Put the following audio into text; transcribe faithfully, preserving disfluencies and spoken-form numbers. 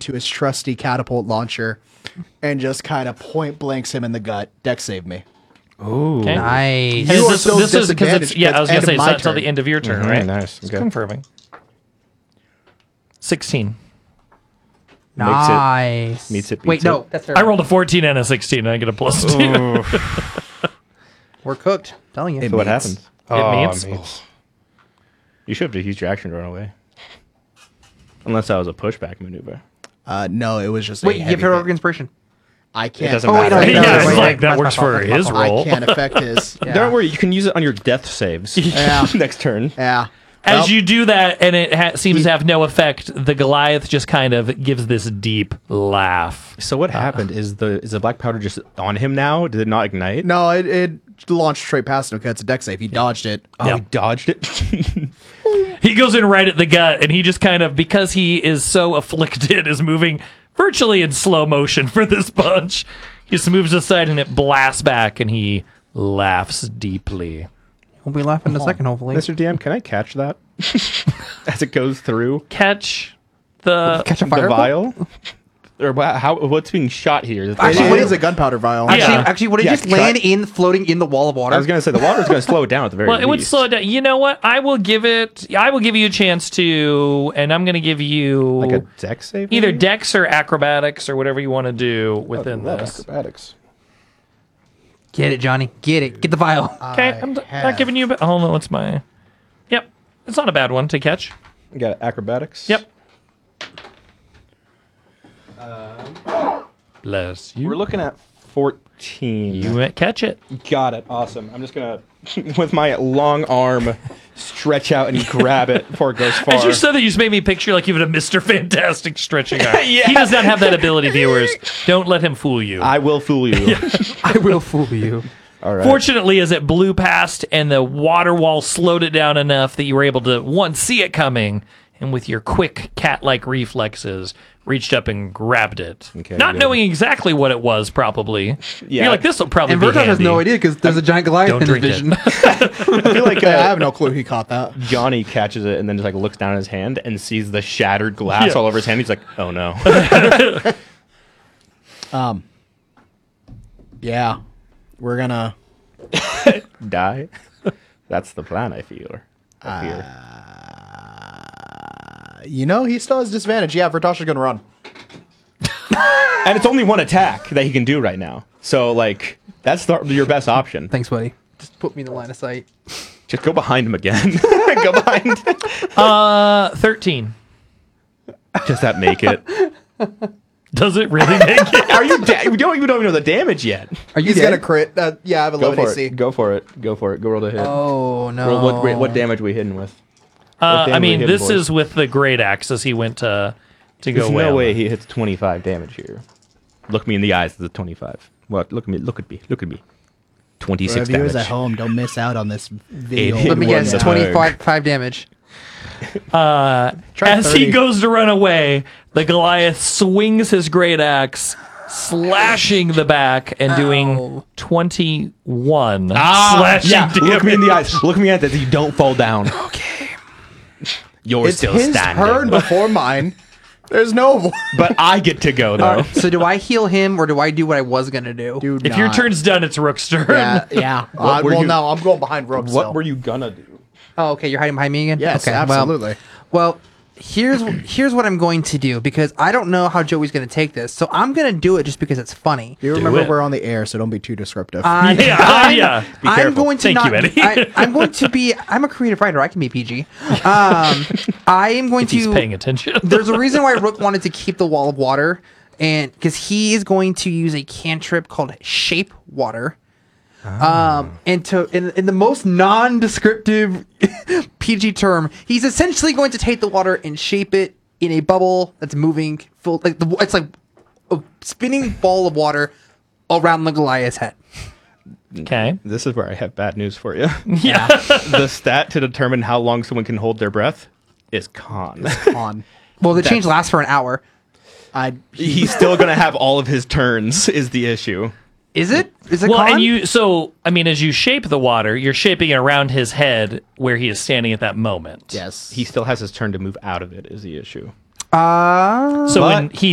into his trusty catapult launcher and just kind of point blanks him in the gut. Dex save me. Ooh. Okay. Nice. And You is are this, still this is because it's disadvantaged. yeah. I was gonna It's say end it's of my not until turn. the end of your turn, Mhm, right? nice. Just Okay. confirming. Sixteen. Nice. Meets it, Wait, beats no, it. that's I terrible. rolled a fourteen and a sixteen. And I get a plus two. Ooh. We're cooked. telling you. It So what meets. happens? It meets. meets. You should have used your action to run away. Unless that was a pushback maneuver. Uh, no, it was just. Wait, a you heavy have heroic hit. inspiration. I can't. doesn't Oh, wait, no, matter. no, Yeah, no, it's wait, like wait, that that's works my fault, for that's my his fault. roll. I can't affect his. Yeah. Don't worry, you can use it on your death saves. Yeah. Next turn. Yeah. As Well, you do that, and it ha- seems to have no effect, the Goliath just kind of gives this deep laugh. So what happened? Is the is the black powder just on him now? Did it not ignite? No, it, it launched straight past him because it's a dex save. He dodged it. Oh, Yeah. he dodged it. He goes in right at the gut, and he just kind of, because he is so afflicted, is moving virtually in slow motion for this punch. He just moves aside, and it blasts back, and he laughs deeply. We'll be laughing in a second, hopefully. Mister D M, can I catch that as it goes through Catch the... Catch a the fireball? vial? Or wha- how? What's being shot here? Is it- Actually, It what is it- a gunpowder vial. Yeah. Actually, actually, would it Yeah, just try- land in, floating in the wall of water? I was gonna say the water's gonna slow it down at the very Well, least. it would slow it down. You know what? I will give it... I will give you a chance to... And I'm going to give you... like a dex save. either maybe? dex or acrobatics or whatever you want to do within Love this. acrobatics. Get it, Johnny. Get it. Get the vial. Okay, I I'm not have- giving you... a bit- Hold on, what's my... Yep. It's not a bad one to catch. You got acrobatics. Yep. Bless you. We're looking at fourteen. You might catch it. Got it. Awesome. I'm just gonna, with my long arm, stretch out and grab it before it goes far. As you said that, you just made me picture like even a Mister Fantastic stretching arm. Yeah. He does not have that ability, viewers. Don't let him fool you. I will fool you. I will fool you. All right. Fortunately, as it blew past and the water wall slowed it down enough that you were able to, one, see it coming, and with your quick cat-like reflexes, reached up and grabbed it. Okay, Not good. knowing exactly what it was, probably. Yeah. You're like, this will probably And be Vertos has handy. no idea because there's a giant Goliath Don't in his drink it. vision. I feel like I uh, have no clue he caught that. Johnny catches it and then just like looks down at his hand and sees the shattered glass Yeah. all over his hand. He's like, "Oh no!" Um. Yeah, we're gonna. Die. That's the plan. I feel. I fear. You know, he still has disadvantage. Yeah, Vertasha's gonna run. And it's only one attack that he can do right now. So like, that's the, your best option. Thanks, buddy. Just put me in the line of sight. Just go behind him again. Go behind. Uh, thirteen. Does that make it? Does it really make it? Are you? Da- we don't even don't even know the damage yet. Are you He's dead? gonna crit. Uh, yeah, I have Go eleven for A C. it. Go for it. Go for it. Go roll the hit. Oh, no. Roll what, wait, what damage we hitting with? Uh, damage I we mean, hitting, this boys? is with the great axe as he went to to go There's away. no on way that. he hits twenty-five damage here. Look me in the eyes. It's a twenty-five. What? Look at me. Look at me. Look at me. twenty-six For viewers damage. at home, don't miss out on this video. It Let me hit guess. one twenty-five five damage. Uh, Try as he thirty. goes to run away, the Goliath swings his great axe, slashing the back and doing Ow. twenty-one Ah, slashing yeah. damage. Look me in the eyes. Look me at that. You don't fall down. Okay. You're It's still his standing. turn before mine. There's no But I get to go though. All right, so do I heal him or do I do what I was going to do? dude. If your not. turn's done, it's Rook's turn. Yeah, yeah. Uh, were well, you- no, I'm going behind Rook. What still. were you gonna do? Oh, okay. You're hiding behind me again? Yes, okay, absolutely. Well, well, here's here's what I'm going to do because I don't know how Joey's going to take this. So I'm going to do it just because it's funny. You remember it. we're on the air, so don't be too descriptive. I'm, Yeah, I'm, yeah. Be I'm careful. going to Thank not. you, Eddie. I, I'm going to be. I'm a creative writer. I can be P G. Um, I am going If he's to. paying attention. There's a reason why Rook wanted to keep the wall of water, and because he is going to use a cantrip called Shape Water. Um, and to in, in the most non-descriptive P G term, he's essentially going to take the water and shape it in a bubble that's moving, full like the, it's like a spinning ball of water around the Goliath's head. Okay. This is where I have bad news for you. Yeah. The stat to determine how long someone can hold their breath is con. on. Well, the change lasts for an hour. I He's still gonna have all of his turns. Is the issue? Is it? Is it? Well, con? and you, so, I mean, as you shape the water, you're shaping it around his head where he is standing at that moment. yes. He still has his turn to move out of it. Is the issue? Uh, So But- when he